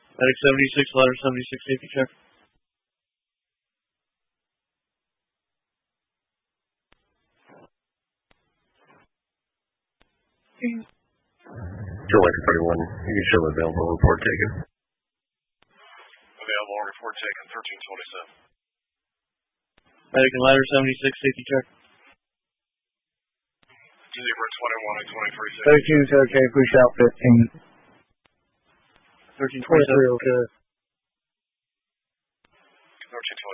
Medic 76, ladder 76, safety check. Joe Lincoln 31, you can show available, report taken. Available, report taken, 1327. Medic and ladder 76, safety check. Zebra 21 and 23. 13 is okay, push out 15. 1327. 23 okay. 1327.